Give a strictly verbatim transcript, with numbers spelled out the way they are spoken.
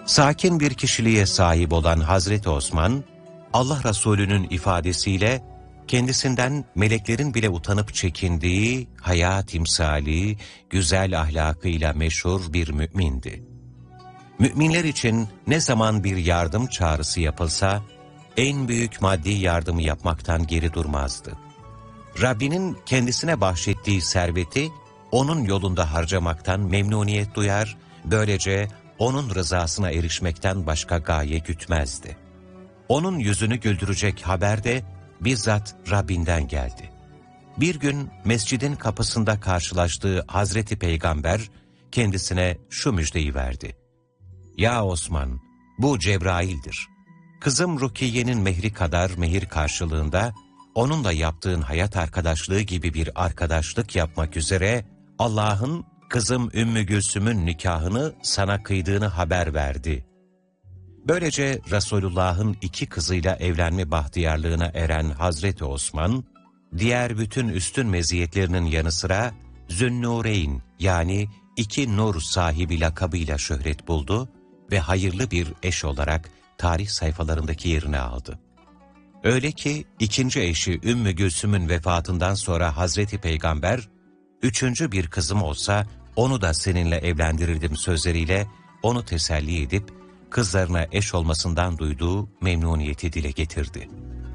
Sakin bir kişiliğe sahip olan Hazreti Osman, Allah Resulü'nün ifadesiyle kendisinden meleklerin bile utanıp çekindiği hayat timsali, güzel ahlakıyla meşhur bir mümindi. Müminler için ne zaman bir yardım çağrısı yapılsa, en büyük maddi yardımı yapmaktan geri durmazdı. Rabbinin kendisine bahşettiği serveti, onun yolunda harcamaktan memnuniyet duyar, böylece onun rızasına erişmekten başka gaye gütmezdi. Onun yüzünü güldürecek haber de bizzat Rabbinden geldi. Bir gün mescidin kapısında karşılaştığı Hazreti Peygamber kendisine şu müjdeyi verdi. Ya Osman, bu Cebrail'dir. Kızım Rukiye'nin mehri kadar mehir karşılığında onunla yaptığın hayat arkadaşlığı gibi bir arkadaşlık yapmak üzere Allah'ın kızım Ümmü Gülsüm'ün nikahını sana kıydığını haber verdi. Böylece Resulullah'ın iki kızıyla evlenme bahtiyarlığına eren Hazreti Osman, diğer bütün üstün meziyetlerinin yanı sıra Zünnûreyn yani iki nur sahibi lakabıyla şöhret buldu ve hayırlı bir eş olarak tarih sayfalarındaki yerini aldı. Öyle ki ikinci eşi Ümmü Gülsüm'ün vefatından sonra Hazreti Peygamber, üçüncü bir kızım olsa onu da seninle evlendirirdim sözleriyle onu teselli edip kızlarına eş olmasından duyduğu memnuniyeti dile getirdi.